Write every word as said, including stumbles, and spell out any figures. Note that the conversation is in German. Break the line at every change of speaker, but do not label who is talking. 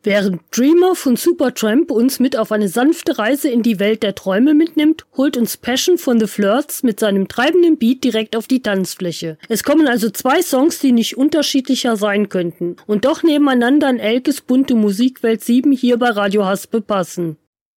Während Dreamer von Supertramp uns mit auf eine sanfte Reise in die Welt der Träume mitnimmt, holt uns Passion von The Flirts mit seinem treibenden Beat direkt auf die Tanzfläche. Es kommen also zwei Songs, die nicht unterschiedlicher sein könnten und doch nebeneinander in Elkes bunte Musikwelt sieben hier bei Radio Haspe passen.